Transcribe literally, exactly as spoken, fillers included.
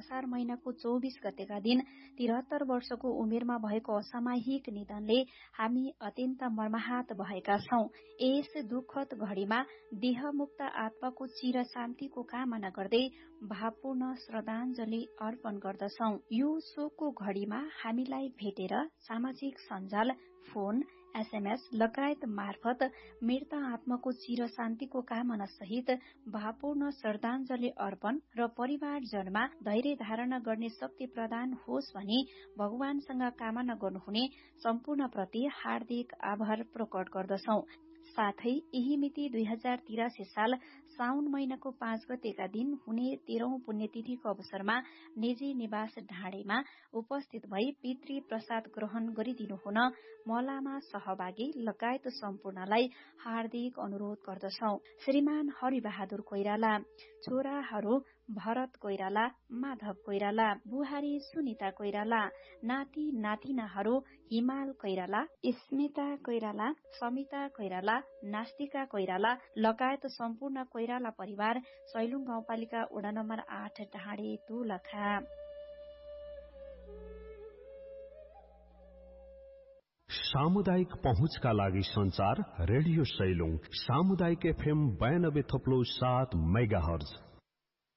असार महिनाको चौबीस गतेका दिन तिहत्तर वर्षको उमेरमा भएको असामयिक निधनले हामी अत्यन्त मर्माहत भएका छौं। यस दुःखद घड़ीमा देहमुक्त आत्माको चिर शान्तिको कामना गर्दै भावपूर्ण श्रद्धाञ्जली अर्पण गर्दछौं। यो शोकको घड़ीमा हामीलाई भेटेर सामाजिक सञ्जाल, फोन, एसएमएस लगायत मार्फत मृत आत्माको चिर शान्तिको कामना सहित भावपूर्ण श्रद्धाञ्जली अर्पण र परिवारजनमा धैर्य धारण गर्ने शक्ति प्रदान होस् भनी भगवानसँग कामना गर्नुहुने सम्पूर्ण प्रति हार्दिक आभार प्रकट गर्दछौं। साथै यही मिति दुई हजार तिरासी साल साउन महिनाको पाँच गतेका दिन हुने तेह्रौं पुण्यतिथिको अवसरमा निजी निवास ढाडेमा उपस्थित भई पितृ प्रसाद ग्रहण गरिदिनु हुन मलामा सहभागी लगायत सम्पूर्णलाई हार्दिक अनुरोध गर्दछौ। श्रीमान हरिबहादुर कोइराला, छोराहरू भरत कोइराला, माधव कोइराला, बुहारी सुनिता कोइराला, नाति नातिनाहरू हिमाल कोइराला, स्मिता कोइराला, समिता कोइराला, नास्तिका कोइराला लगायत सम्पूर्ण कोइराला परिवार सैलुङ गाउँपालिका वडा नम्बर आठ ढाडे तुलखा। सामुदायिक पहुँचका लागि संचार रेडियो सैलुङ सामुदायिक एफएम बयानब्बे थप्लो सात मेगाहर्ज